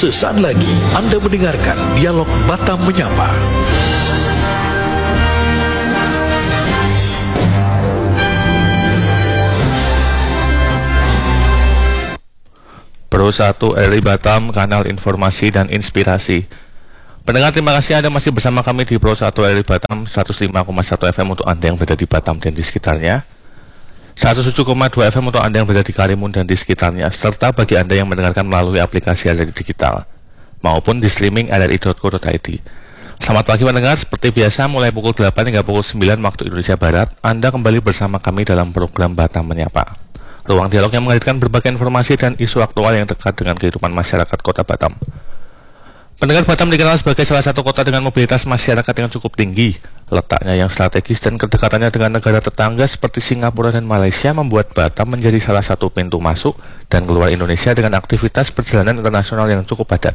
Sesaat lagi Anda mendengarkan Dialog Batam Menyapa. Pro 1 RRI Batam, kanal informasi dan inspirasi. Pendengar, terima kasih Anda masih bersama kami di Pro 1 RRI Batam 105,1 FM untuk Anda yang berada di Batam dan di sekitarnya, 107,2 FM untuk Anda yang berada di Karimun dan di sekitarnya, serta bagi Anda yang mendengarkan melalui aplikasi RRI Digital maupun di streaming rri.co.id. Selamat pagi pendengar, seperti biasa mulai pukul 8 hingga pukul 9 waktu Indonesia Barat, Anda kembali bersama kami dalam program Batam Menyapa. Ruang dialog yang menghadirkan berbagai informasi dan isu aktual yang dekat dengan kehidupan masyarakat Kota Batam. Pendengar, Batam dikenal sebagai salah satu kota dengan mobilitas masyarakat yang cukup tinggi. Letaknya yang strategis dan kedekatannya dengan negara tetangga seperti Singapura dan Malaysia membuat Batam menjadi salah satu pintu masuk dan keluar Indonesia dengan aktivitas perjalanan internasional yang cukup padat.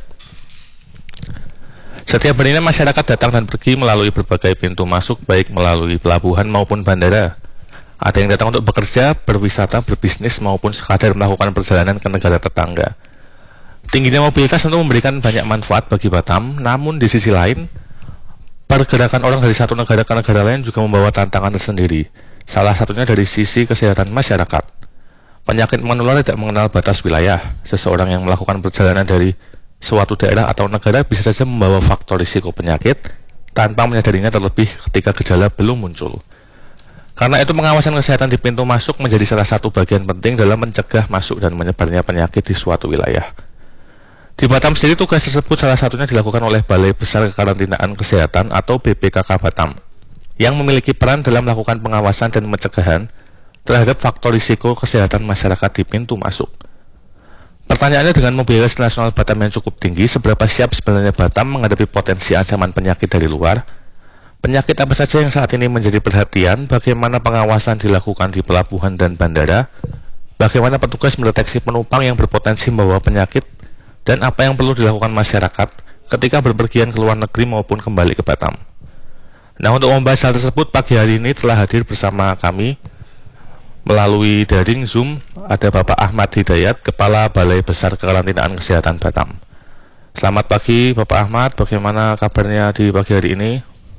Setiap harinya masyarakat datang dan pergi melalui berbagai pintu masuk, baik melalui pelabuhan maupun bandara. Ada yang datang untuk bekerja, berwisata, berbisnis, maupun sekadar melakukan perjalanan ke negara tetangga. Tingginya mobilitas tentu memberikan banyak manfaat bagi Batam, namun di sisi lain, pergerakan orang dari satu negara ke negara lain juga membawa tantangan tersendiri. Salah satunya dari sisi kesehatan masyarakat. Penyakit menular tidak mengenal batas wilayah. Seseorang yang melakukan perjalanan dari suatu daerah atau negara bisa saja membawa faktor risiko penyakit tanpa menyadarinya, terlebih ketika gejala belum muncul. Karena itu, pengawasan kesehatan di pintu masuk menjadi salah satu bagian penting dalam mencegah masuk dan menyebarnya penyakit di suatu wilayah. Di Batam sendiri, tugas tersebut salah satunya dilakukan oleh Balai Besar Kekarantinaan Kesehatan atau BPKK Batam, yang memiliki peran dalam melakukan pengawasan dan pencegahan terhadap faktor risiko kesehatan masyarakat di pintu masuk. Pertanyaannya, dengan mobilitas nasional Batam yang cukup tinggi, seberapa siap sebenarnya Batam menghadapi potensi ancaman penyakit dari luar? Penyakit apa saja yang saat ini menjadi perhatian? Bagaimana pengawasan dilakukan di pelabuhan dan bandara? Bagaimana petugas mendeteksi penumpang yang berpotensi membawa penyakit? Dan apa yang perlu dilakukan masyarakat ketika berpergian ke luar negeri maupun kembali ke Batam? Nah, untuk membahas hal tersebut, pagi hari ini telah hadir bersama kami melalui daring Zoom ada Bapak Ahmad Hidayat, Kepala Balai Besar Kekarantinaan Kesehatan Batam. Selamat pagi Bapak Ahmad, bagaimana kabarnya di pagi hari ini?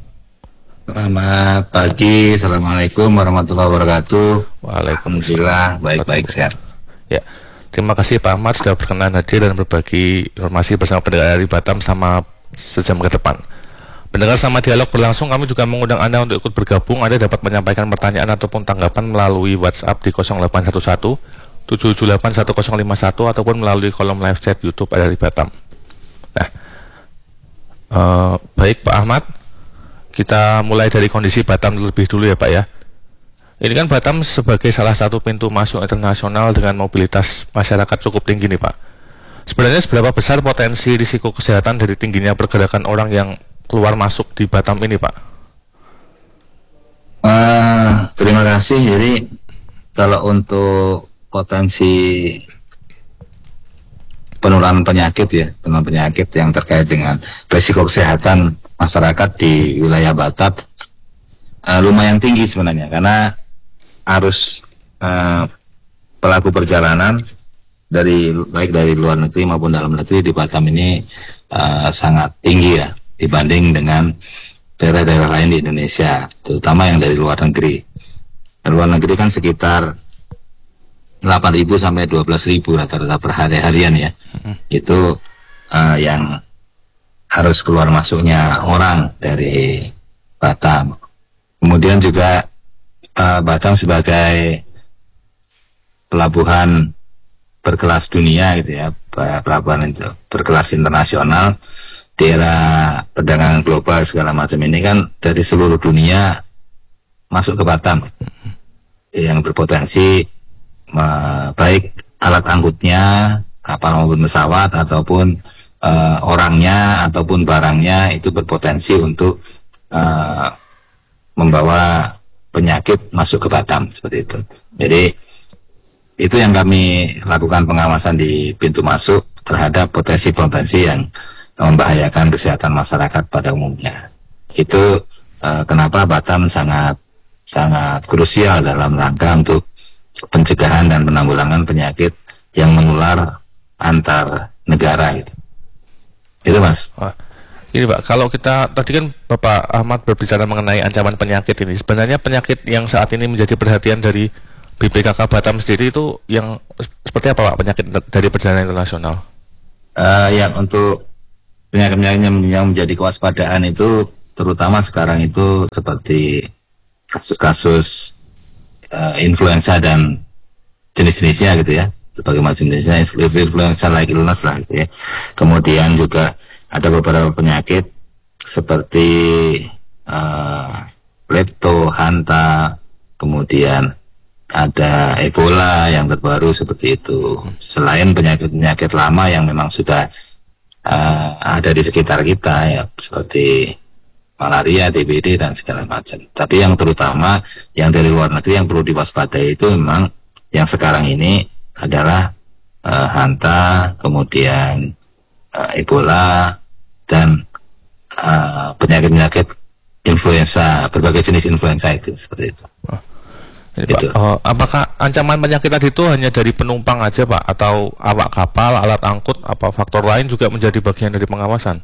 Selamat pagi, Assalamualaikum warahmatullahi wabarakatuh. Waalaikumsalam. Baik-baik, sehat. Ya, terima kasih Pak Ahmad sudah berkenan hadir dan berbagi informasi bersama pendengar dari Batam sama sejam ke depan. Pendengar, sama dialog berlangsung, kami juga mengundang Anda untuk ikut bergabung. Anda dapat menyampaikan pertanyaan ataupun tanggapan melalui WhatsApp di 0811 778 1051 ataupun melalui kolom live chat YouTube dari Batam. Nah, baik Pak Ahmad, kita mulai dari kondisi Batam terlebih dulu ya Pak ya. Ini kan Batam sebagai salah satu pintu masuk internasional dengan mobilitas masyarakat cukup tinggi nih Pak. Sebenarnya seberapa besar potensi risiko kesehatan dari tingginya pergerakan orang yang keluar masuk di Batam ini Pak? Terima kasih. Jadi kalau untuk potensi penularan penyakit yang terkait dengan risiko kesehatan masyarakat di wilayah Batam lumayan tinggi sebenarnya, karena arus pelaku perjalanan baik dari luar negeri maupun dalam negeri di Batam ini sangat tinggi ya dibanding dengan daerah-daerah lain di Indonesia, terutama yang dari luar negeri. Luar negeri kan sekitar 8.000 sampai 12.000 rata-rata per harian ya. Itu yang harus keluar masuknya orang dari Batam. Kemudian juga Batam sebagai pelabuhan berkelas dunia gitu ya, pelabuhan itu berkelas internasional, daerah perdagangan global segala macam ini kan dari seluruh dunia masuk ke Batam, yang berpotensi baik alat angkutnya, kapal maupun pesawat, ataupun orangnya ataupun barangnya itu berpotensi untuk membawa penyakit masuk ke Batam, seperti itu. Jadi itu yang kami lakukan pengawasan di pintu masuk terhadap potensi-potensi yang membahayakan kesehatan masyarakat pada umumnya. Itu kenapa Batam sangat krusial dalam rangka untuk pencegahan dan penanggulangan penyakit yang menular antar negara gitu. Itu Mas. Wah, ini Pak, kalau kita tadi kan Bapak Ahmad berbicara mengenai ancaman penyakit ini. Sebenarnya penyakit yang saat ini menjadi perhatian dari BPKK Batam sendiri itu yang seperti apa Pak, penyakit dari perjalanan internasional? Ya, untuk penyakit-penyakit yang menjadi kewaspadaan itu terutama sekarang itu seperti kasus-kasus influenza dan jenis-jenisnya gitu ya, berbagai macam jenisnya, influenza like illness lah gitu ya. Kemudian juga ada beberapa penyakit seperti lepto, hanta, kemudian ada Ebola yang terbaru seperti itu. Selain penyakit-penyakit lama yang memang sudah ada di sekitar kita ya, seperti malaria, DBD dan segala macam. Tapi yang terutama yang dari luar negeri yang perlu diwaspadai itu memang yang sekarang ini adalah hanta, kemudian Ebola dan penyakit-penyakit influenza, berbagai jenis influenza itu seperti itu. Jadi, Gitu. Pak, apakah ancaman penyakit tadi itu hanya dari penumpang aja Pak, atau awak kapal, alat angkut, apa faktor lain juga menjadi bagian dari pengawasan?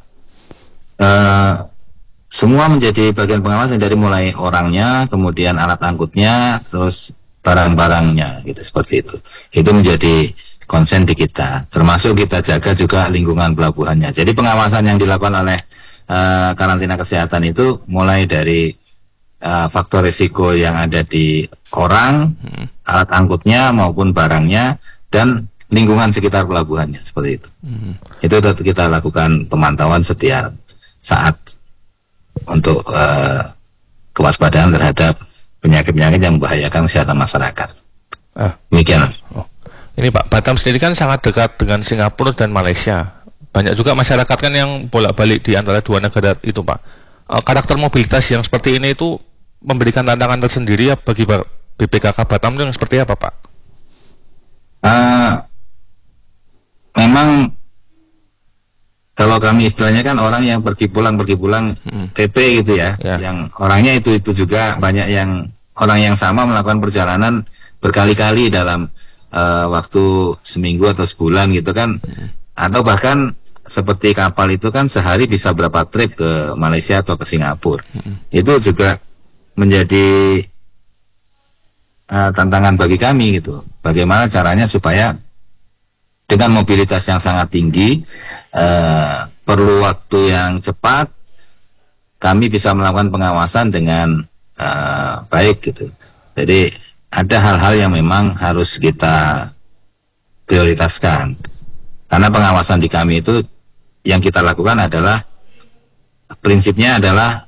Semua menjadi bagian pengawasan dari mulai orangnya, kemudian alat angkutnya, terus barang-barangnya gitu, seperti itu. Itu menjadi konsen di kita. Termasuk kita jaga juga lingkungan pelabuhannya. Jadi pengawasan yang dilakukan oleh karantina kesehatan itu mulai dari faktor risiko yang ada di orang, alat angkutnya maupun barangnya, dan lingkungan sekitar pelabuhannya, seperti itu. Itu kita lakukan pemantauan setiap saat untuk kewaspadaan terhadap penyakit-penyakit yang membahayakan kesehatan masyarakat. Demikian. Ini Pak, Batam sendiri kan sangat dekat dengan Singapura dan Malaysia. Banyak juga masyarakat kan yang bolak-balik di antara dua negara itu Pak. Karakter mobilitas yang seperti ini itu memberikan tantangan tersendiri ya bagi BPKK Batam itu yang seperti apa Pak? Memang kalau kami istilahnya kan orang yang pergi pulang PP gitu ya, yang orangnya itu juga banyak yang orang yang sama melakukan perjalanan berkali-kali dalam waktu seminggu atau sebulan gitu kan, atau bahkan seperti kapal itu kan sehari bisa berapa trip ke Malaysia atau ke Singapura. Itu juga menjadi tantangan bagi kami gitu. Bagaimana caranya supaya dengan mobilitas yang sangat tinggi, perlu waktu yang cepat, kami bisa melakukan pengawasan dengan baik gitu. Jadi ada hal-hal yang memang harus kita prioritaskan. Karena pengawasan di kami itu yang kita lakukan adalah prinsipnya adalah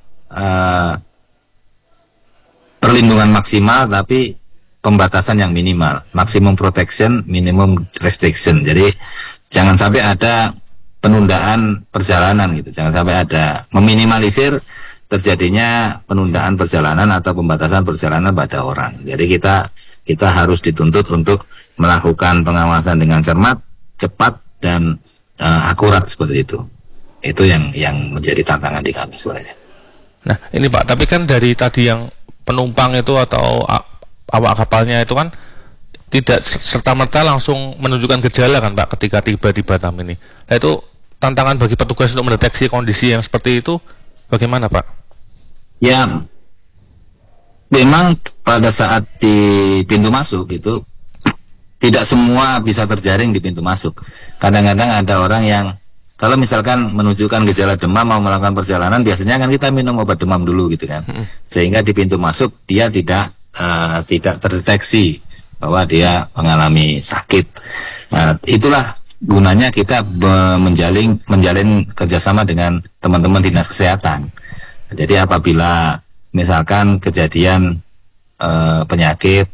perlindungan maksimal tapi pembatasan yang minimal, maximum protection, minimum restriction. Jadi jangan sampai ada penundaan perjalanan gitu, jangan sampai ada meminimalisir terjadinya penundaan perjalanan atau pembatasan perjalanan pada orang. Jadi kita harus dituntut untuk melakukan pengawasan dengan cermat, cepat dan akurat seperti itu. Itu yang menjadi tantangan di kami sebenarnya. Nah ini Pak, tapi kan dari tadi yang penumpang itu atau awak kapalnya itu kan tidak serta-merta langsung menunjukkan gejala kan Pak ketika tiba di Batam ini. Nah itu tantangan bagi petugas untuk mendeteksi kondisi yang seperti itu bagaimana Pak? Ya, memang pada saat di pintu masuk itu tidak semua bisa terjaring di pintu masuk. Kadang-kadang ada orang yang kalau misalkan menunjukkan gejala demam mau melakukan perjalanan, biasanya kan kita minum obat demam dulu gitu kan, sehingga di pintu masuk dia tidak terdeteksi bahwa dia mengalami sakit. Itulah gunanya kita menjalin kerjasama dengan teman-teman dinas kesehatan. Jadi apabila misalkan kejadian penyakit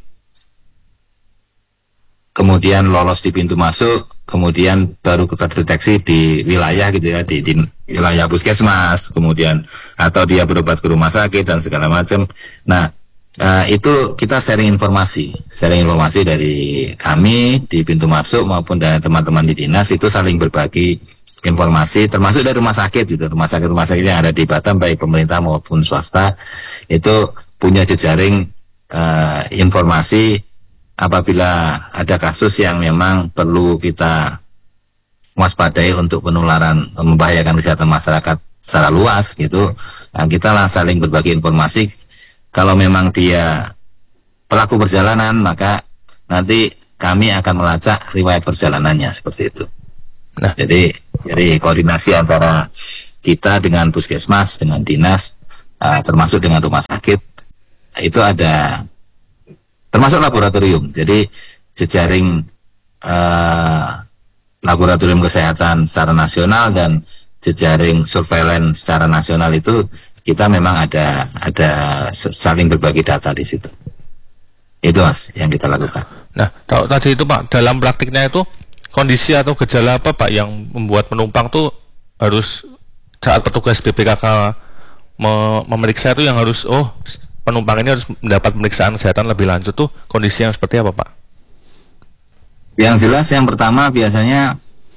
kemudian lolos di pintu masuk, kemudian baru terdeteksi di wilayah gitu ya, di wilayah puskesmas, kemudian atau dia berobat ke rumah sakit dan segala macam. Nah, itu kita sharing informasi dari kami di pintu masuk maupun dari teman-teman di dinas, itu saling berbagi informasi, termasuk dari rumah sakit gitu, rumah sakit yang ada di Batam baik pemerintah maupun swasta itu punya jejaring informasi apabila ada kasus yang memang perlu kita mewaspadai untuk penularan membahayakan kesehatan masyarakat secara luas gitu. Nah, kita lah saling berbagi informasi. Kalau memang dia pelaku perjalanan, maka nanti kami akan melacak riwayat perjalanannya seperti itu. Nah, Jadi koordinasi antara kita dengan puskesmas, dengan dinas, termasuk dengan rumah sakit, itu ada termasuk laboratorium. Jadi jejaring laboratorium kesehatan secara nasional dan jejaring surveillance secara nasional itu kita memang ada saling berbagi data di situ. Itu Mas yang kita lakukan. nah tadi itu Pak, dalam praktiknya itu kondisi atau gejala apa Pak yang membuat penumpang tuh harus saat petugas BPKK memeriksa itu yang harus penumpang ini harus mendapat pemeriksaan kesehatan lebih lanjut tuh kondisi yang seperti apa Pak? Yang jelas yang pertama biasanya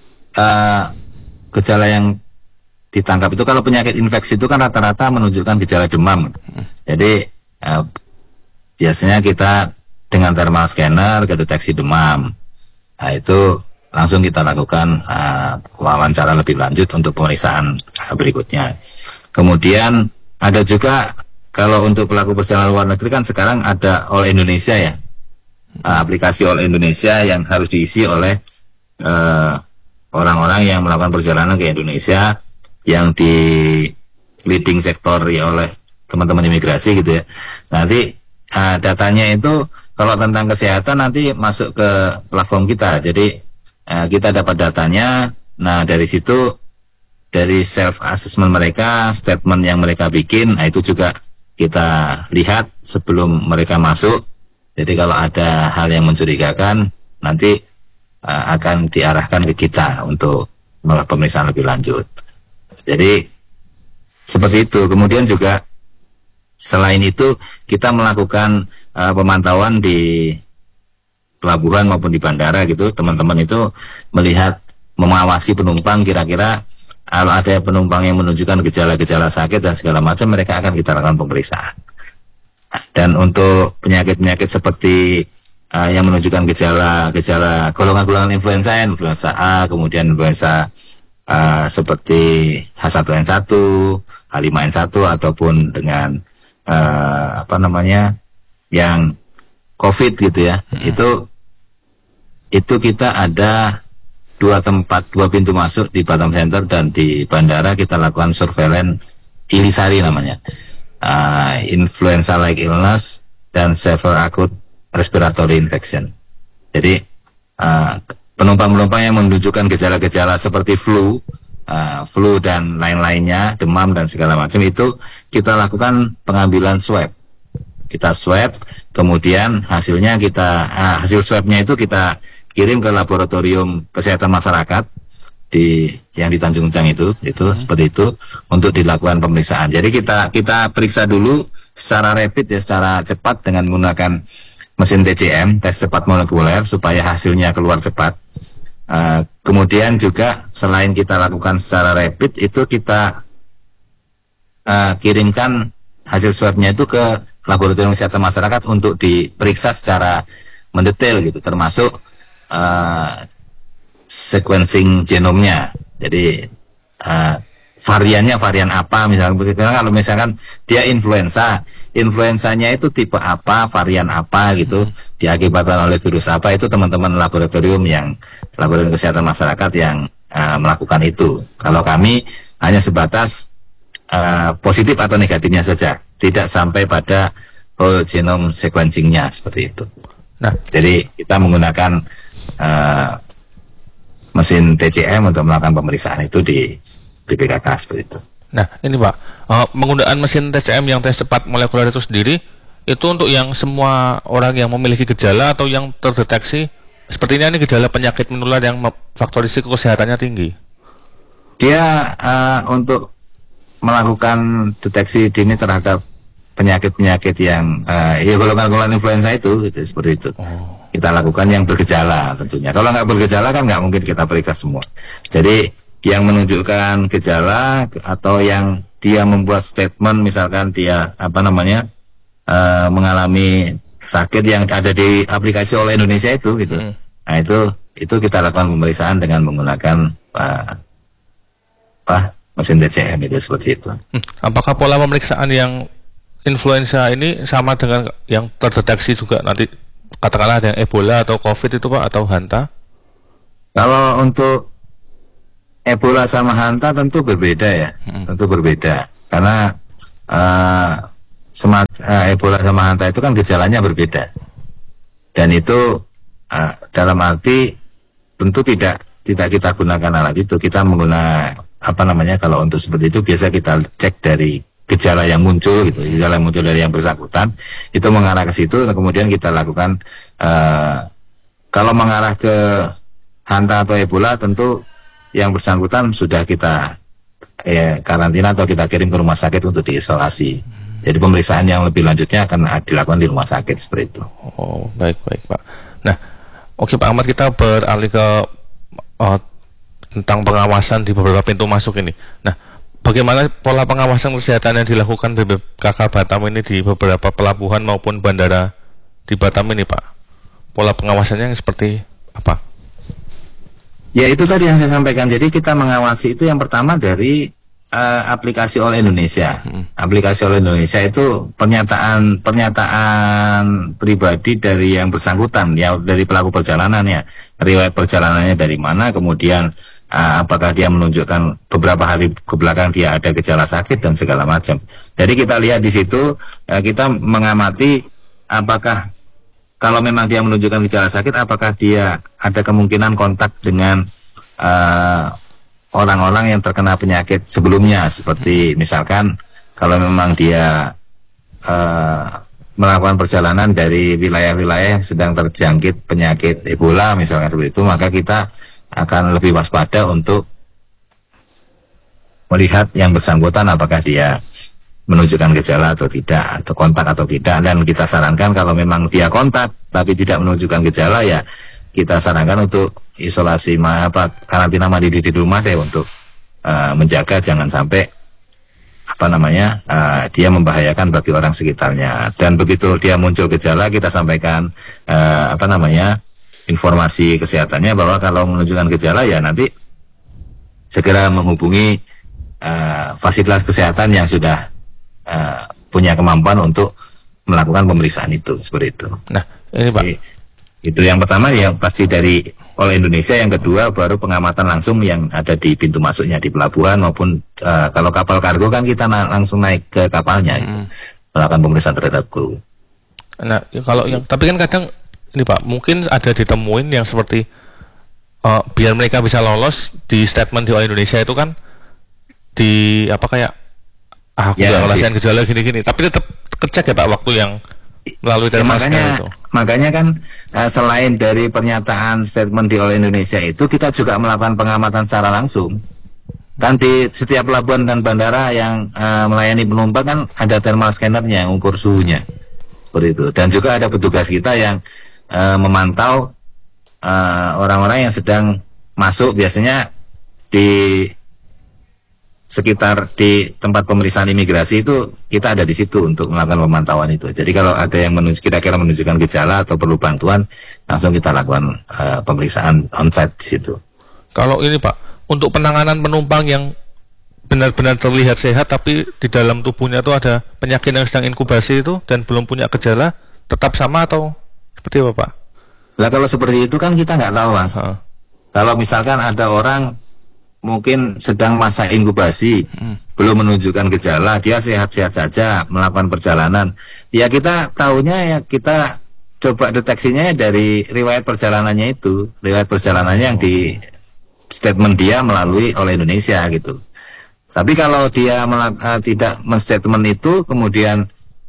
gejala yang ditangkap itu kalau penyakit infeksi itu kan rata-rata menunjukkan gejala demam. Jadi biasanya kita dengan thermal scanner kedeteksi demam. Nah, itu langsung kita lakukan wawancara lebih lanjut untuk pemeriksaan berikutnya. Kemudian ada juga kalau untuk pelaku perjalanan luar negeri kan sekarang ada All Indonesia ya. Aplikasi All Indonesia yang harus diisi oleh orang-orang yang melakukan perjalanan ke Indonesia yang di leading sektor ya oleh teman-teman imigrasi gitu ya. Nanti datanya itu kalau tentang kesehatan nanti masuk ke platform kita. Jadi kita dapat datanya. Nah dari situ dari self assessment mereka, statement yang mereka bikin, itu juga kita lihat sebelum mereka masuk. Jadi kalau ada hal yang mencurigakan nanti akan diarahkan ke kita untuk melakukan pemeriksaan lebih lanjut. Jadi seperti itu. Kemudian juga selain itu kita melakukan pemantauan di pelabuhan maupun di bandara gitu. Teman-teman itu melihat, mengawasi penumpang kira-kira kalau ada penumpang yang menunjukkan gejala-gejala sakit dan segala macam, mereka akan kita lakukan pemeriksaan. Dan untuk penyakit-penyakit seperti yang menunjukkan gejala golongan-golongan influenza A, kemudian influenza seperti H1N1, H5N1 ataupun dengan yang COVID gitu ya. Itu kita ada dua pintu masuk di Batam Center dan di bandara kita lakukan surveillance Ilisari namanya. Influenza like illness dan severe acute respiratory infection. Jadi penumpang-penumpang yang menunjukkan gejala-gejala seperti flu dan lain-lainnya, demam dan segala macam, itu kita lakukan pengambilan swab. Kita swab, kemudian hasil swabnya itu kita kirim ke laboratorium kesehatan masyarakat yang di Tanjung Uncang itu seperti itu untuk dilakukan pemeriksaan. Jadi kita periksa dulu secara rapid ya, secara cepat dengan menggunakan mesin TCM, tes cepat molekuler, supaya hasilnya keluar cepat. Kemudian juga selain kita lakukan secara rapid, itu kita kirimkan hasil swabnya itu ke laboratorium kesehatan masyarakat untuk diperiksa secara mendetail gitu, termasuk sequencing genomnya. Jadi variannya varian apa misalnya. Kalau misalkan dia influenzanya itu tipe apa, varian apa gitu, diakibatkan oleh virus apa, itu teman-teman laboratorium kesehatan masyarakat yang melakukan itu. Kalau kami hanya sebatas positif atau negatifnya saja, tidak sampai pada whole genome sequencingnya seperti itu. Nah, jadi kita menggunakan mesin TCM untuk melakukan pemeriksaan itu di BPKK seperti itu. Nah, ini Pak, penggunaan mesin TCM yang tes cepat molekuler itu sendiri, itu untuk yang semua orang yang memiliki gejala atau yang terdeteksi sepertinya ini gejala penyakit menular yang faktor risiko kesehatannya tinggi? Dia untuk melakukan deteksi dini terhadap penyakit-penyakit yang golongan-golongan influenza itu seperti itu. Kita lakukan yang bergejala tentunya. Kalau nggak bergejala kan nggak mungkin kita periksa semua. Jadi yang menunjukkan gejala atau yang dia membuat statement, misalkan dia mengalami sakit yang ada di aplikasi All Indonesia itu gitu. Nah itu kita lakukan pemeriksaan dengan menggunakan mesin TCM itu seperti itu. Apakah pola pemeriksaan yang influenza ini sama dengan yang terdeteksi juga nanti katakanlah ada yang Ebola atau COVID itu Pak atau Hanta? Kalau untuk Ebola sama Hanta tentu berbeda ya, tentu berbeda karena Ebola sama Hanta itu kan gejalanya berbeda dan itu dalam arti tentu tidak kita gunakan alat itu, kita menggunakan kalau untuk seperti itu biasa kita cek dari gejala yang muncul gitu, gejala yang muncul dari yang bersangkutan itu mengarah ke situ, kemudian kita lakukan kalau mengarah ke Hanta atau Ebola tentu yang bersangkutan sudah kita karantina atau kita kirim ke rumah sakit untuk diisolasi. Jadi pemeriksaan yang lebih lanjutnya akan dilakukan di rumah sakit seperti itu. Oh, baik Pak. Nah, oke Pak Ahmad, kita beralih ke tentang pengawasan di beberapa pintu masuk ini. Nah, bagaimana pola pengawasan kesehatan yang dilakukan BPKK Batam ini di beberapa pelabuhan maupun bandara di Batam ini Pak? Pola pengawasannya yang seperti apa? Ya itu tadi yang saya sampaikan. Jadi kita mengawasi itu yang pertama dari aplikasi All Indonesia. Aplikasi All Indonesia itu pernyataan pribadi dari yang bersangkutan, ya dari pelaku perjalanannya, riwayat perjalanannya dari mana, kemudian apakah dia menunjukkan beberapa hari kebelakang dia ada gejala sakit dan segala macam. Jadi kita lihat di situ, kita mengamati apakah kalau memang dia menunjukkan gejala sakit, apakah dia ada kemungkinan kontak dengan orang-orang yang terkena penyakit sebelumnya, seperti misalkan kalau memang dia melakukan perjalanan dari wilayah-wilayah yang sedang terjangkit penyakit Ebola misalkan seperti itu, maka kita akan lebih waspada untuk melihat yang bersangkutan apakah dia menunjukkan gejala atau tidak, atau kontak atau tidak. Dan kita sarankan kalau memang dia kontak tapi tidak menunjukkan gejala, ya kita sarankan untuk isolasi karantina mandiri di rumah deh, untuk menjaga jangan sampai dia membahayakan bagi orang sekitarnya. Dan begitu dia muncul gejala, kita sampaikan informasi kesehatannya bahwa kalau menunjukkan gejala ya nanti segera menghubungi fasilitas kesehatan yang sudah punya kemampuan untuk melakukan pemeriksaan itu, seperti itu. Nah, ini Pak. Jadi, itu yang pertama ya pasti dari All Indonesia, yang kedua baru pengamatan langsung yang ada di pintu masuknya di pelabuhan maupun kalau kapal kargo kan kita langsung naik ke kapalnya melakukan pemeriksaan terhadap kru. Nah, kalau yang tapi kan kadang ini Pak, mungkin ada ditemuin yang seperti biar mereka bisa lolos di statement di All Indonesia itu kan aku nggak ngerasain gejala gini-gini, tapi tetap kecek ya Pak waktu yang melalui thermal scan itu. Makanya kan selain dari pernyataan statement di All Indonesia itu, kita juga melakukan pengamatan secara langsung. Kan di setiap pelabuhan dan bandara yang melayani penumpang kan ada thermal scannernya, ukur suhunya, seperti itu. Dan juga ada petugas kita yang memantau orang-orang yang sedang masuk, biasanya di sekitar di tempat pemeriksaan imigrasi itu kita ada di situ untuk melakukan pemantauan itu. Jadi kalau ada yang kira-kira menunjukkan gejala atau perlu bantuan, langsung kita lakukan pemeriksaan onsite di situ. Kalau ini Pak, untuk penanganan penumpang yang benar-benar terlihat sehat tapi di dalam tubuhnya itu ada penyakit yang sedang inkubasi itu dan belum punya gejala, tetap sama atau seperti apa Pak? Lah kalau seperti itu kan kita nggak tahu Mas. Kalau misalkan ada orang mungkin sedang masa inkubasi, belum menunjukkan gejala, dia sehat-sehat saja melakukan perjalanan, ya kita tahunya ya kita coba deteksinya dari riwayat perjalanannya itu, riwayat perjalanannya yang di statement dia melalui All Indonesia gitu. Tapi kalau dia tidak menstatement itu, kemudian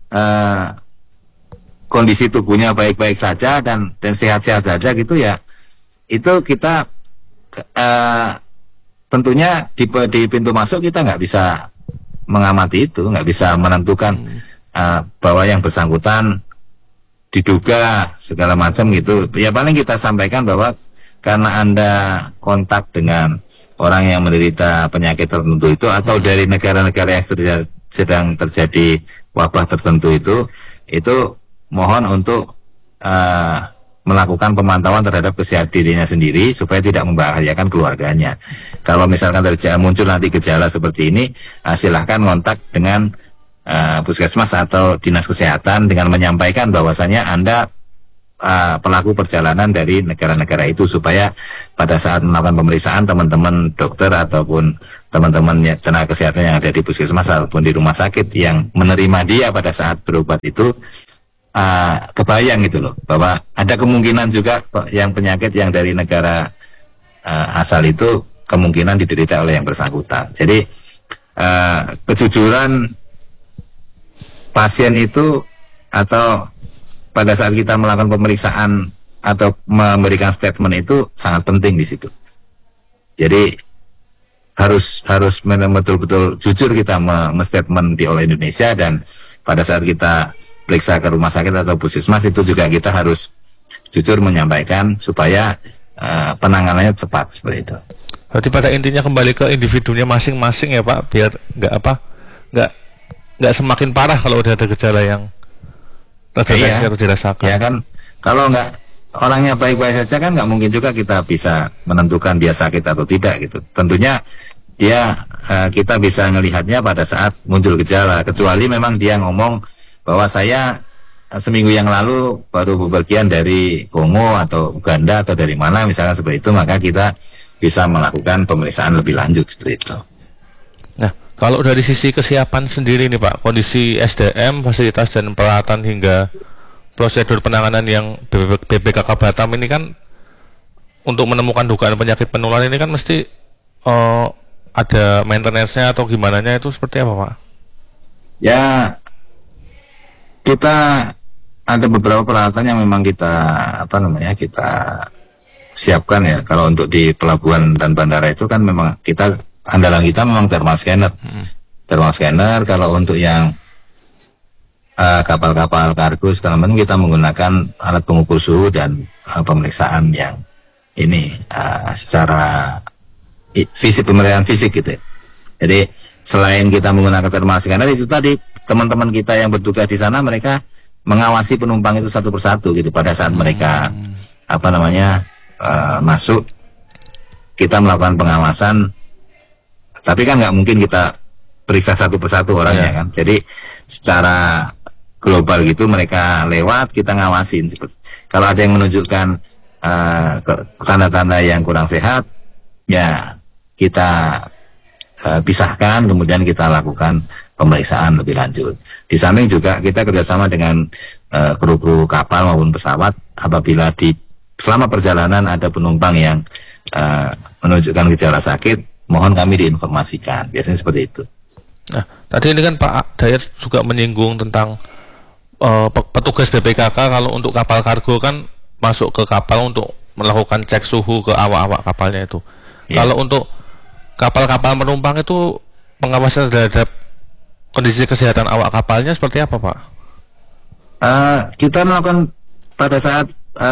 kondisi tubuhnya baik-baik saja dan sehat-sehat saja gitu, ya itu kita tentunya di pintu masuk kita nggak bisa mengamati itu, nggak bisa menentukan bahwa yang bersangkutan diduga segala macam gitu. Ya paling kita sampaikan bahwa karena Anda kontak dengan orang yang menderita penyakit tertentu itu, atau dari negara-negara yang sedang terjadi wabah tertentu itu mohon untuk melakukan pemantauan terhadap kesehatan dirinya sendiri supaya tidak membahayakan keluarganya. Kalau misalkan muncul nanti gejala seperti ini, silahkan kontak dengan puskesmas atau dinas kesehatan dengan menyampaikan bahwasanya Anda pelaku perjalanan dari negara-negara itu, supaya pada saat melakukan pemeriksaan teman-teman dokter ataupun teman-teman tenaga kesehatan yang ada di puskesmas ataupun di rumah sakit yang menerima dia pada saat berobat itu kebayang gitu loh, bahwa ada kemungkinan juga yang penyakit yang dari negara asal itu kemungkinan diderita oleh yang bersangkutan. Jadi kejujuran pasien itu, atau pada saat kita melakukan pemeriksaan atau memberikan statement itu sangat penting di situ. Jadi harus betul-betul jujur kita statement di oleh Indonesia, dan pada saat kita periksa ke rumah sakit atau puskesmas itu juga kita harus jujur menyampaikan supaya penanganannya tepat seperti itu. Berarti pada intinya kembali ke individunya masing-masing ya Pak, biar nggak semakin parah kalau udah ada gejala yang terdeteksi atau dirasakan. Ya kan, kalau nggak orangnya baik-baik saja kan nggak mungkin juga kita bisa menentukan dia sakit atau tidak gitu. Tentunya kita bisa melihatnya pada saat muncul gejala, kecuali memang dia ngomong bahwa saya seminggu yang lalu baru bepergian dari Kongo atau Uganda atau dari mana misalnya seperti itu, maka kita bisa melakukan pemeriksaan lebih lanjut seperti itu. Nah, kalau dari sisi kesiapan sendiri nih Pak, kondisi SDM, fasilitas dan peralatan hingga prosedur penanganan yang BPKK Batam ini kan untuk menemukan dugaan penyakit penular ini kan mesti ada maintenance-nya atau gimana-nya, itu seperti apa Pak? Ya, kita ada beberapa peralatan yang memang kita kita siapkan ya. Kalau untuk di pelabuhan dan bandara itu kan memang andalan kita memang thermal scanner. Thermal scanner. Kalau untuk yang kapal-kapal kargo segala macam kita menggunakan alat pengukur suhu dan pemeriksaan yang ini secara pemeriksaan fisik gitu ya. Jadi selain kita menggunakan thermal scanner, itu tadi teman-teman kita yang bertugas di sana mereka mengawasi penumpang itu satu persatu gitu. Pada saat mereka masuk, kita melakukan pengawasan. Tapi kan nggak mungkin kita periksa satu persatu orangnya kan. Jadi secara global gitu mereka lewat, kita ngawasin. Kalau ada yang menunjukkan tanda-tanda yang kurang sehat, ya kita pisahkan, kemudian kita lakukan pemeriksaan lebih lanjut. Di samping juga kita kerjasama dengan kru-kru kapal maupun pesawat. Apabila selama perjalanan ada penumpang yang menunjukkan gejala sakit, mohon kami diinformasikan. Biasanya seperti itu. Nah, tadi ini kan Pak Dayat juga menyinggung tentang petugas BPKK kalau untuk kapal kargo kan masuk ke kapal untuk melakukan cek suhu ke awak-awak kapalnya itu. Kalau untuk kapal-kapal penumpang itu pengawasan terhadap kondisi kesehatan awak kapalnya seperti apa Pak? Kita melakukan pada saat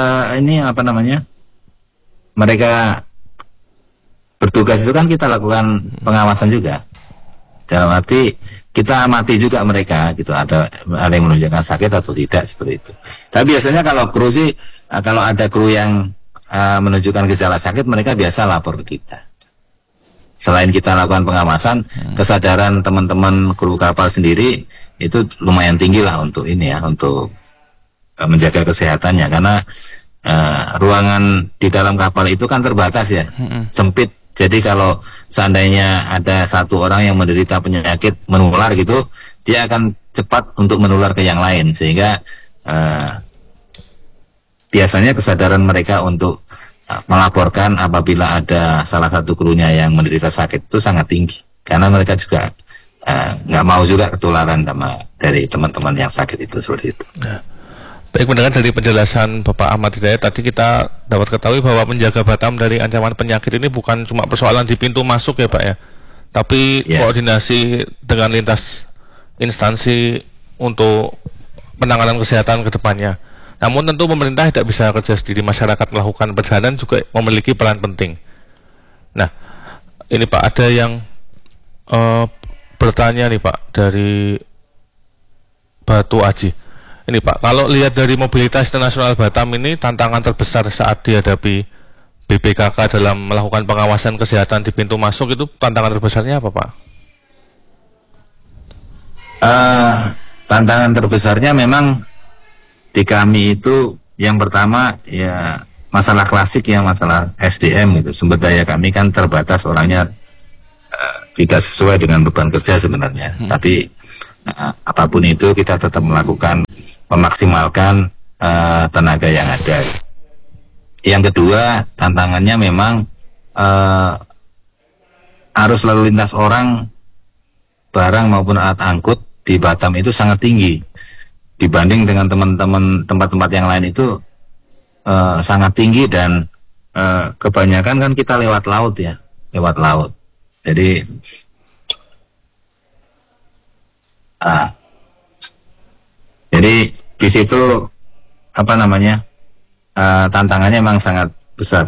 mereka bertugas itu kan kita lakukan pengawasan juga. Dalam arti kita amati juga mereka gitu, ada yang menunjukkan sakit atau tidak seperti itu. Tapi biasanya kalau kru sih, kalau ada kru yang menunjukkan gejala sakit, mereka biasa lapor ke kita. Selain kita lakukan pengawasan, kesadaran teman-teman kru kapal sendiri itu lumayan tinggi lah untuk untuk menjaga kesehatannya, karena ruangan di dalam kapal itu kan terbatas ya, sempit. Jadi kalau seandainya ada satu orang yang menderita penyakit menular gitu, dia akan cepat untuk menular ke yang lain, sehingga biasanya kesadaran mereka untuk melaporkan apabila ada salah satu krunya yang menderita sakit itu sangat tinggi, karena mereka juga nggak mau juga ketularan dari teman-teman yang sakit itu seperti itu. Baik, mendengar dari penjelasan Bapak Ahmad Hidayat tadi, kita dapat ketahui bahwa menjaga Batam dari ancaman penyakit ini bukan cuma persoalan di pintu masuk ya Pak ya, tapi koordinasi dengan lintas instansi untuk penanganan kesehatan ke depannya. Namun tentu pemerintah tidak bisa kerja sendiri, masyarakat melakukan perjalanan juga memiliki peran penting. Nah, ini Pak, ada yang bertanya nih Pak dari Batu Aji. Ini Pak, kalau lihat dari mobilitas internasional Batam ini, tantangan terbesar saat dihadapi BPKK dalam melakukan pengawasan kesehatan di pintu masuk itu tantangan terbesarnya apa Pak? Tantangan terbesarnya memang di kami itu yang pertama ya masalah klasik ya, masalah SDM gitu. Sumber daya kami kan terbatas, orangnya tidak sesuai dengan beban kerja sebenarnya. Tapi apapun itu kita tetap melakukan, memaksimalkan tenaga yang ada. Yang kedua, tantangannya memang arus lalu lintas orang, barang maupun alat angkut di Batam itu sangat tinggi dibanding dengan teman-teman tempat-tempat yang lain itu sangat tinggi, dan kebanyakan kan kita lewat laut ya, lewat laut. Jadi di situ apa namanya, tantangannya memang sangat besar.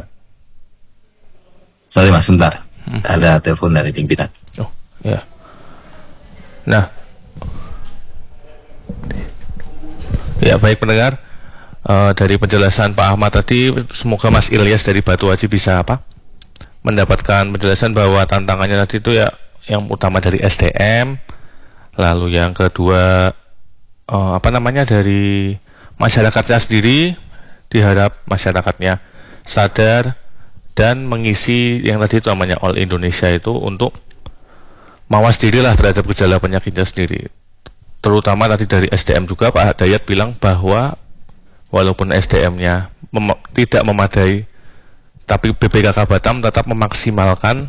Sorry Mas, sebentar, ada telepon dari pimpinan. Oh ya. Nah, ya baik pendengar, dari penjelasan Pak Ahmad tadi, semoga Mas Ilyas dari Batu Haji bisa mendapatkan penjelasan bahwa tantangannya tadi itu ya yang utama dari SDM, lalu yang kedua dari masyarakatnya sendiri, diharap masyarakatnya sadar dan mengisi yang tadi itu namanya All Indonesia itu untuk mawas dirilah terhadap gejala penyakitnya sendiri. Terutama tadi dari SDM juga Pak Dayat bilang bahwa walaupun SDM-nya tidak memadai, tapi BPKK Batam tetap memaksimalkan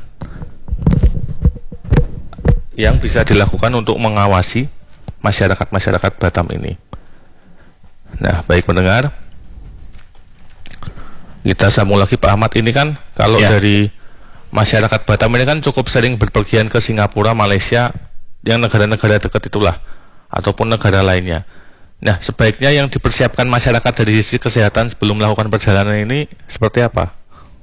yang bisa dilakukan untuk mengawasi masyarakat Batam ini. Nah, baik pendengar, kita sambung lagi Pak Ahmad. Ini kan kalau dari masyarakat Batam ini kan cukup sering berpergian ke Singapura, Malaysia, yang negara-negara dekat itulah, ataupun negara lainnya. Nah, sebaiknya yang dipersiapkan masyarakat dari sisi kesehatan sebelum melakukan perjalanan ini seperti apa?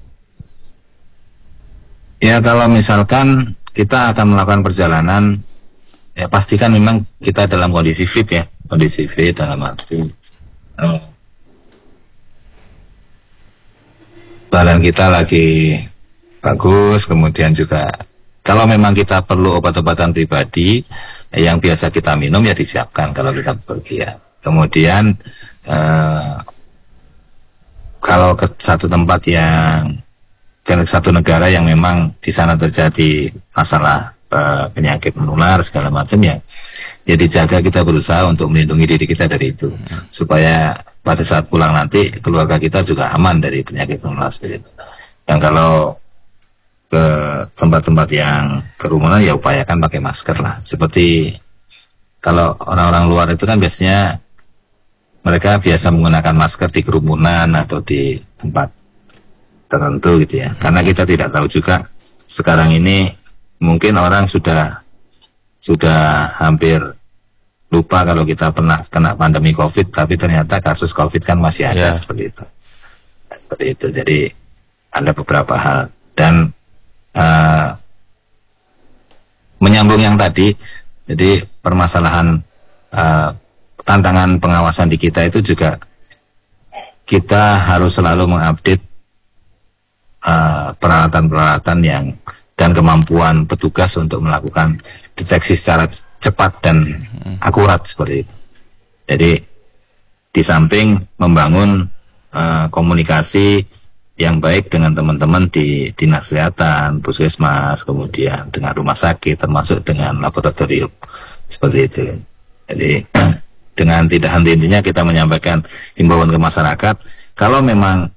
Ya, kalau misalkan kita akan melakukan perjalanan, ya pastikan memang kita dalam kondisi fit ya, kondisi fit dalam arti badan kita lagi bagus. Kemudian juga kalau memang kita perlu obat-obatan pribadi yang biasa kita minum ya disiapkan kalau kita bepergian. Kemudian kalau ke satu tempat yang, ke satu negara yang memang di sana terjadi masalah penyakit menular segala macam ya dijaga, kita berusaha untuk melindungi diri kita dari itu, supaya pada saat pulang nanti keluarga kita juga aman dari penyakit menular seperti itu. Dan kalau ke tempat-tempat yang kerumunan ya upayakan pakai masker lah. Seperti kalau orang-orang luar itu kan biasanya mereka biasa menggunakan masker di kerumunan atau di tempat tertentu gitu ya. Karena kita tidak tahu juga sekarang ini mungkin orang sudah hampir lupa kalau kita pernah kena pandemi COVID, tapi ternyata kasus COVID kan masih ada seperti itu. Seperti itu. Jadi ada beberapa hal, dan menyambung yang tadi, jadi permasalahan tantangan pengawasan di kita itu juga kita harus selalu mengupdate peralatan-peralatan yang dan kemampuan petugas untuk melakukan deteksi secara cepat dan akurat seperti itu. Jadi di samping membangun komunikasi yang baik dengan teman-teman di dinas kesehatan, puskesmas, kemudian dengan rumah sakit, termasuk dengan laboratorium seperti itu. Jadi dengan tidak henti-hentinya kita menyampaikan himbauan ke masyarakat, kalau memang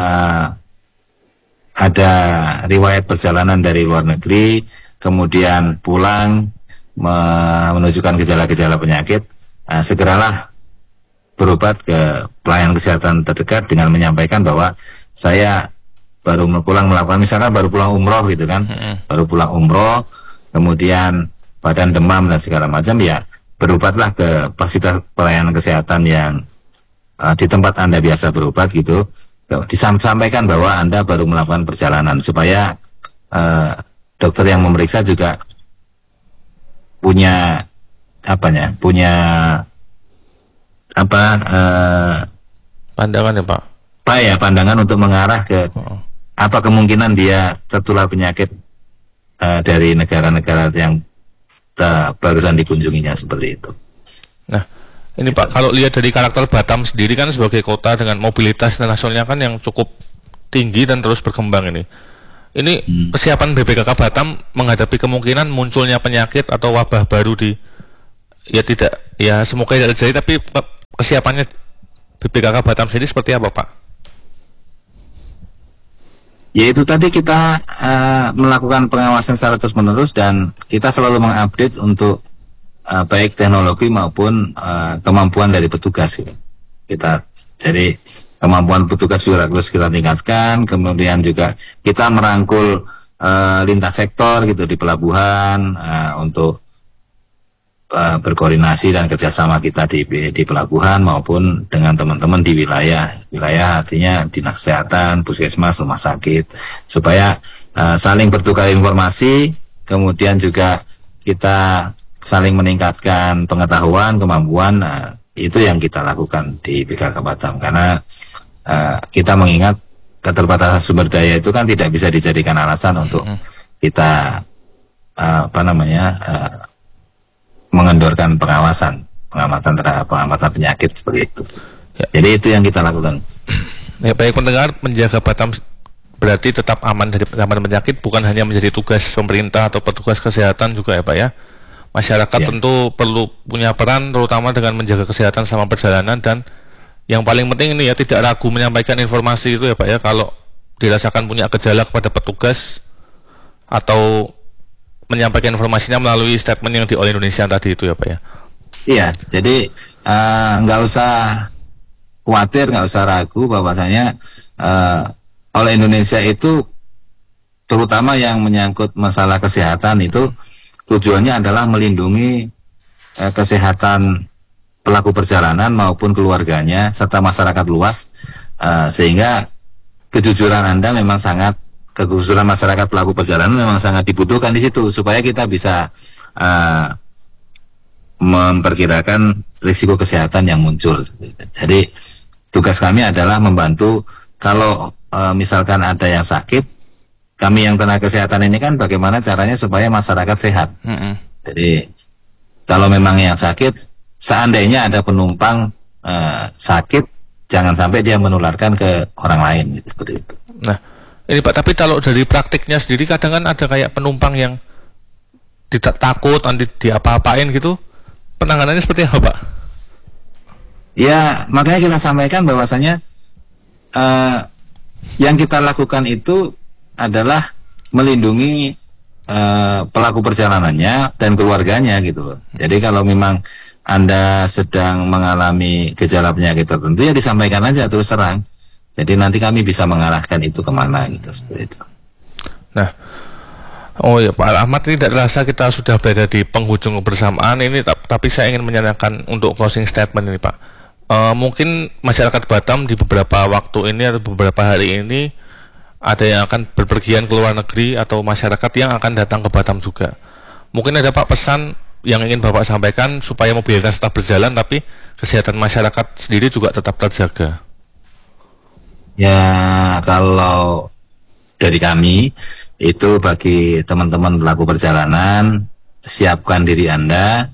ada riwayat perjalanan dari luar negeri, kemudian pulang menunjukkan gejala-gejala penyakit, segeralah berobat ke pelayanan kesehatan terdekat dengan menyampaikan bahwa saya baru pulang melakukan, misalkan baru pulang umroh gitu kan, baru pulang umroh, kemudian badan demam dan segala macam, ya berobatlah ke fasilitas pelayanan kesehatan yang di tempat Anda biasa berobat gitu. Disampaikan bahwa Anda baru melakukan perjalanan, supaya dokter yang memeriksa juga punya apa Pandangan ya Pak. pandangan untuk mengarah ke Oh. apa kemungkinan dia tertular penyakit dari negara-negara yang barusan dikunjunginya seperti itu. Nah, ini Pak, kalau lihat dari karakter Batam sendiri kan sebagai kota dengan mobilitas internasionalnya kan yang cukup tinggi dan terus berkembang ini. Ini kesiapan BPKK Batam menghadapi kemungkinan munculnya penyakit atau wabah baru di, ya tidak, ya semoga tidak terjadi, tapi kesiapannya BPKK Batam sendiri seperti apa Pak? Yaitu tadi kita melakukan pengawasan secara terus-menerus dan kita selalu mengupdate untuk baik teknologi maupun kemampuan dari petugas gitu. Jadi kemampuan petugas juga terus kita tingkatkan, kemudian juga kita merangkul lintas sektor gitu di pelabuhan untuk berkoordinasi dan kerjasama kita di pelabuhan maupun dengan teman-teman di wilayah artinya dinas kesehatan, puskesmas, rumah sakit, supaya saling bertukar informasi, kemudian juga kita saling meningkatkan pengetahuan, kemampuan. Itu yang kita lakukan di BKK Batam, karena kita mengingat keterbatasan sumber daya itu kan tidak bisa dijadikan alasan untuk kita mengendorkan pengamatan terhadap pengamatan penyakit seperti itu. Ya. Jadi itu yang kita lakukan. Ya, baik pendengar, menjaga Batam berarti tetap aman dari pengamatan penyakit bukan hanya menjadi tugas pemerintah atau petugas kesehatan juga ya Pak ya. Masyarakat Ya. tentu perlu punya peran terutama dengan menjaga kesehatan selama perjalanan, dan yang paling penting ini ya tidak ragu menyampaikan informasi itu ya Pak ya, kalau dirasakan punya gejala kepada petugas atau menyampaikan informasinya melalui statement yang di All Indonesia tadi itu ya Pak ya. Iya, jadi nggak usah khawatir, nggak usah ragu bahwasanya oleh Indonesia itu terutama yang menyangkut masalah kesehatan itu tujuannya adalah melindungi kesehatan pelaku perjalanan maupun keluarganya serta masyarakat luas, sehingga kejujuran Anda memang sangat, kejujuran masyarakat pelaku perjalanan memang sangat dibutuhkan di situ supaya kita bisa memperkirakan risiko kesehatan yang muncul. Jadi tugas kami adalah membantu kalau misalkan ada yang sakit, kami yang tenaga kesehatan ini kan bagaimana caranya supaya masyarakat sehat. Jadi kalau memang yang sakit, seandainya ada penumpang sakit, jangan sampai dia menularkan ke orang lain gitu, seperti itu. Nah, ini Pak, tapi kalau dari praktiknya sendiri kadang kan ada kayak penumpang yang tidak takut nanti diapa-apain gitu. Penanganannya seperti apa Pak? Ya, makanya kita sampaikan bahwasanya yang kita lakukan itu adalah melindungi pelaku perjalanannya dan keluarganya gitu loh. Jadi kalau memang Anda sedang mengalami gejala penyakit tertentu ya disampaikan aja terus terang. Jadi nanti kami bisa mengarahkan itu kemana gitu, seperti itu. Nah, oh ya Pak Ahmad, tidak terasa kita sudah berada di penghujung kebersamaan ini, tapi saya ingin menyanyikan untuk closing statement ini Pak. Mungkin masyarakat Batam di beberapa waktu ini atau beberapa hari ini ada yang akan berpergian ke luar negeri atau masyarakat yang akan datang ke Batam juga. Mungkin ada Pak pesan yang ingin Bapak sampaikan supaya mobilitas tetap berjalan tapi kesehatan masyarakat sendiri juga tetap terjaga. Ya, kalau dari kami itu bagi teman-teman pelaku perjalanan, siapkan diri Anda,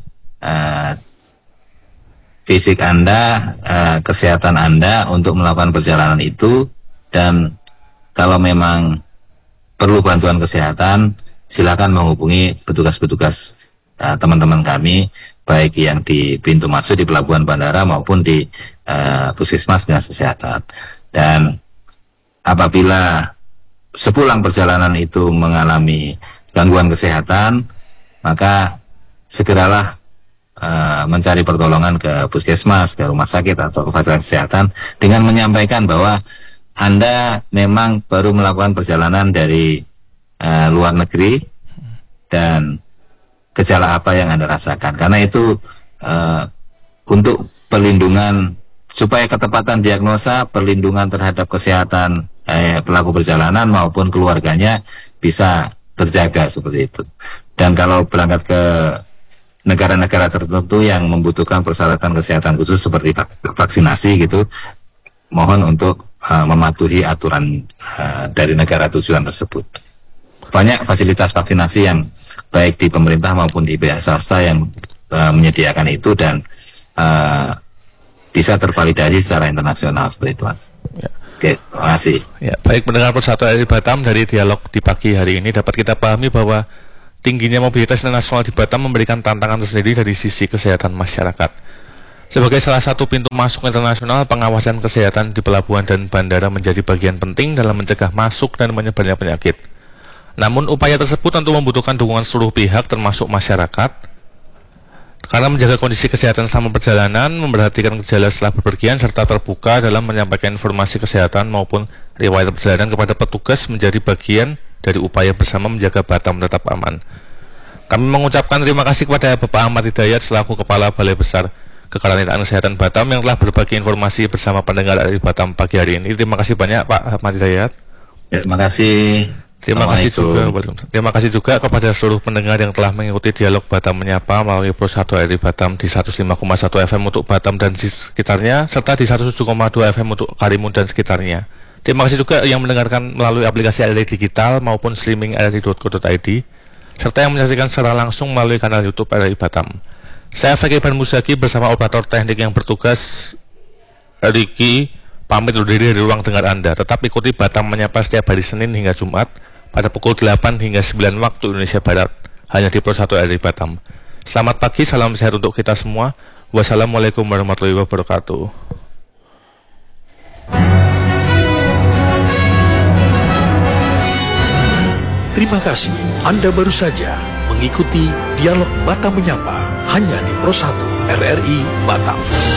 fisik Anda, kesehatan Anda untuk melakukan perjalanan itu, dan kalau memang perlu bantuan kesehatan, silakan menghubungi petugas-petugas teman-teman kami, baik yang di pintu masuk di pelabuhan bandara maupun di puskesmas dinas kesehatan. Dan apabila sepulang perjalanan itu mengalami gangguan kesehatan, maka segeralah mencari pertolongan ke puskesmas, ke rumah sakit atau ke fasilitas kesehatan dengan menyampaikan bahwa Anda memang baru melakukan perjalanan dari luar negeri dan gejala apa yang Anda rasakan. Karena itu untuk perlindungan, supaya ketepatan diagnosa, perlindungan terhadap kesehatan pelaku perjalanan maupun keluarganya bisa terjaga seperti itu. Dan kalau berangkat ke negara-negara tertentu yang membutuhkan persyaratan kesehatan khusus seperti vaksinasi gitu, mohon untuk mematuhi aturan dari negara tujuan tersebut. Banyak fasilitas vaksinasi yang baik di pemerintah maupun di pihak swasta yang menyediakan itu dan bisa tervalidasi secara internasional seperti itu, Mas. Ya. Oke, terima kasih. Ya, baik pendengar Persatu RRI Batam, dari dialog di pagi hari ini dapat kita pahami bahwa tingginya mobilitas internasional di Batam memberikan tantangan tersendiri dari sisi kesehatan masyarakat. Sebagai salah satu pintu masuk internasional, pengawasan kesehatan di pelabuhan dan bandara menjadi bagian penting dalam mencegah masuk dan menyebarnya penyakit. Namun upaya tersebut tentu membutuhkan dukungan seluruh pihak termasuk masyarakat, karena menjaga kondisi kesehatan selama perjalanan, memperhatikan gejala setelah bepergian, serta terbuka dalam menyampaikan informasi kesehatan maupun riwayat perjalanan kepada petugas menjadi bagian dari upaya bersama menjaga Batam tetap aman. Kami mengucapkan terima kasih kepada Bapak Ahmad Hidayat selaku Kepala Balai Besar Kekarantinaan Kesehatan Batam yang telah berbagi informasi bersama pendengar RRI Batam pagi hari ini. Terima kasih banyak Pak Ahmad Hidayat. Ya, terima kasih. Terima kasih juga kepada seluruh pendengar yang telah mengikuti dialog Batam Menyapa melalui Pro 1 RRI Batam di 105,1 FM untuk Batam dan sekitarnya, serta di 107,2 FM untuk Karimun dan sekitarnya. Terima kasih juga yang mendengarkan melalui aplikasi RRI Digital maupun streaming rri.co.id, serta yang menyaksikan secara langsung melalui kanal YouTube RRI Batam. Saya Fakih Ban Musaki bersama operator teknik yang bertugas Riki pamit undur diri dari ruang dengar Anda. Tetap ikuti Batam Menyapa setiap hari Senin hingga Jumat pada pukul 8 hingga 9 waktu Indonesia Barat, hanya di Pro 1 RRI Batam. Selamat pagi, salam sehat untuk kita semua. Wassalamualaikum warahmatullahi wabarakatuh. Terima kasih. Anda baru saja mengikuti dialog Batam Menyapa hanya di Pro 1 RRI Batam.